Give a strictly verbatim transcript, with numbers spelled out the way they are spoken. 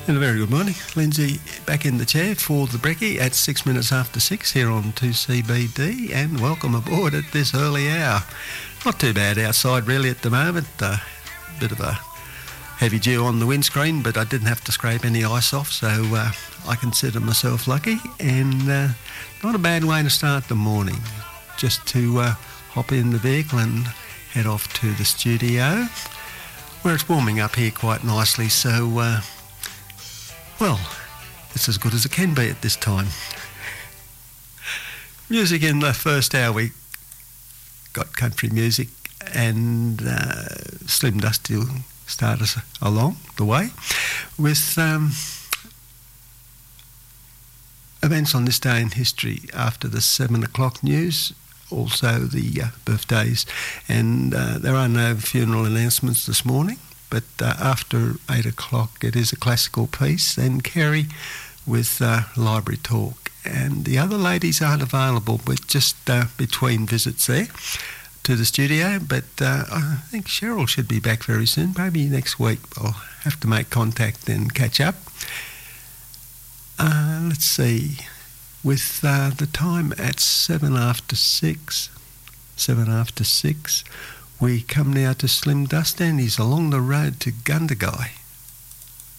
And a very good morning. Lindsay back in the chair for the brekkie at six minutes after six here on two C B D, and welcome aboard at this early hour. Not too bad outside really at the moment. A uh, bit of a heavy dew on the windscreen, but I didn't have to scrape any ice off, so uh, I consider myself lucky, and uh, not a bad way to start the morning. Just to uh, hop in the vehicle and head off to the studio, where it's warming up here quite nicely, so... Uh, Well, it's as good as it can be at this time. Music in the first hour, we got country music, and uh, Slim Dusty will start us along the way with um, events on this day in history after the seven o'clock news, also the uh, birthdays, and uh, there are no funeral announcements this morning. But uh, after eight o'clock, it is a classical piece, and Kerry with uh, library talk. And the other ladies aren't available. We're just uh, between visits there to the studio. But uh, I think Cheryl should be back very soon. Maybe next week I'll have to make contact and catch up. Uh, let's see. With uh, the time at seven after six, seven after six... we come now to Slim Dusty, and he's along the road to Gundagai.